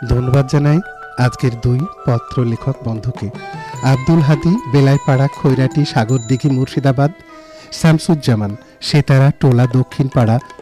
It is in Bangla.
ধন্যবাদ জানাই আজকের দুই পত্র লেখক বন্ধুকে, আব্দুল হাদি, বেলাইপাড়া, খৈরাটি, সাগরদিঘি, মুর্শিদাবাদ; শামসুজ্জামান, সেতারা, টোলা, দক্ষিণপাড়া,